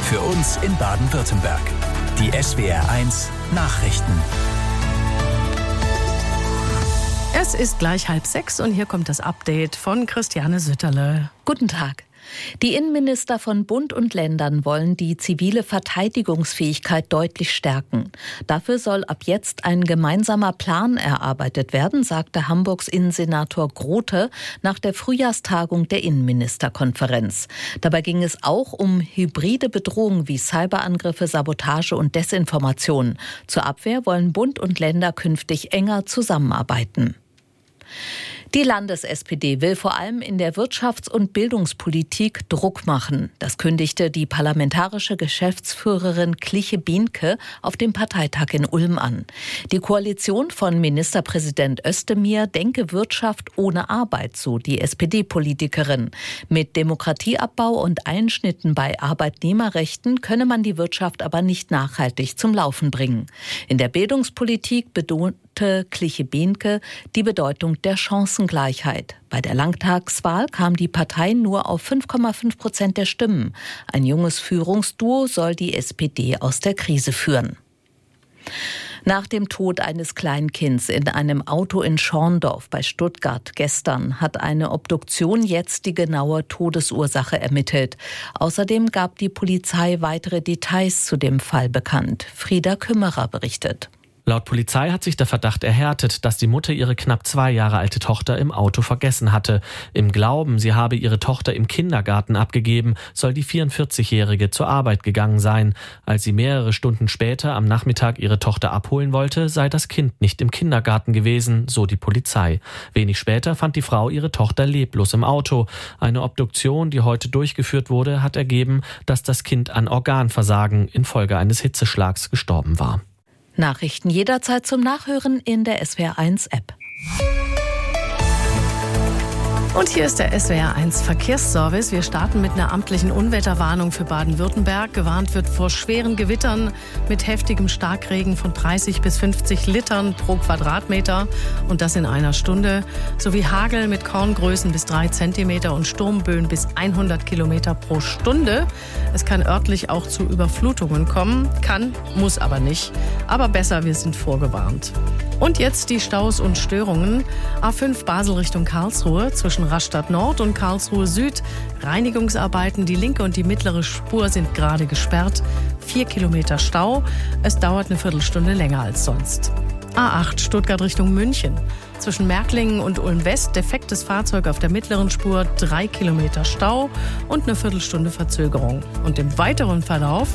Für uns in Baden-Württemberg. Die SWR1 Nachrichten. Es ist gleich 5:30 und hier kommt das Update von Christiane Sütterle. Guten Tag. Die Innenminister von Bund und Ländern wollen die zivile Verteidigungsfähigkeit deutlich stärken. Dafür soll ab jetzt ein gemeinsamer Plan erarbeitet werden, sagte Hamburgs Innensenator Grote nach der Frühjahrstagung der Innenministerkonferenz. Dabei ging es auch um hybride Bedrohungen wie Cyberangriffe, Sabotage und Desinformation. Zur Abwehr wollen Bund und Länder künftig enger zusammenarbeiten. Die Landes-SPD will vor allem in der Wirtschafts- und Bildungspolitik Druck machen. Das kündigte die parlamentarische Geschäftsführerin Cliche-Bienke auf dem Parteitag in Ulm an. Die Koalition von Ministerpräsident Özdemir denke Wirtschaft ohne Arbeit, so die SPD-Politikerin. Mit Demokratieabbau und Einschnitten bei Arbeitnehmerrechten könne man die Wirtschaft aber nicht nachhaltig zum Laufen bringen. In der Bildungspolitik betonte Cliche-Bienke die Bedeutung der Chancengleichheit. Bei der Landtagswahl kam die Partei nur auf 5,5% der Stimmen. Ein junges Führungsduo soll die SPD aus der Krise führen. Nach dem Tod eines Kleinkinds in einem Auto in Schorndorf bei Stuttgart gestern hat eine Obduktion jetzt die genaue Todesursache ermittelt. Außerdem gab die Polizei weitere Details zu dem Fall bekannt. Frieda Kümmerer berichtet. Laut Polizei hat sich der Verdacht erhärtet, dass die Mutter ihre knapp 2 Jahre alte Tochter im Auto vergessen hatte. Im Glauben, sie habe ihre Tochter im Kindergarten abgegeben, soll die 44-Jährige zur Arbeit gegangen sein. Als sie mehrere Stunden später am Nachmittag ihre Tochter abholen wollte, sei das Kind nicht im Kindergarten gewesen, so die Polizei. Wenig später fand die Frau ihre Tochter leblos im Auto. Eine Obduktion, die heute durchgeführt wurde, hat ergeben, dass das Kind an Organversagen infolge eines Hitzeschlags gestorben war. Nachrichten jederzeit zum Nachhören in der SWR1-App. Und hier ist der SWR1 Verkehrsservice. Wir starten mit einer amtlichen Unwetterwarnung für Baden-Württemberg. Gewarnt wird vor schweren Gewittern mit heftigem Starkregen von 30 bis 50 Litern pro Quadratmeter und das in einer Stunde, sowie Hagel mit Korngrößen bis 3 Zentimeter und Sturmböen bis 100 Kilometer pro Stunde. Es kann örtlich auch zu Überflutungen kommen, kann, muss aber nicht. Aber besser, wir sind vorgewarnt. Und jetzt die Staus und Störungen. A5 Basel Richtung Karlsruhe zwischen Rastatt Nord und Karlsruhe Süd. Reinigungsarbeiten, die linke und die mittlere Spur sind gerade gesperrt. 4 Kilometer Stau. Es dauert eine Viertelstunde länger als sonst. A8 Stuttgart Richtung München. Zwischen Märklingen und Ulm-West defektes Fahrzeug auf der mittleren Spur, 3 Kilometer Stau und eine Viertelstunde Verzögerung. Und im weiteren Verlauf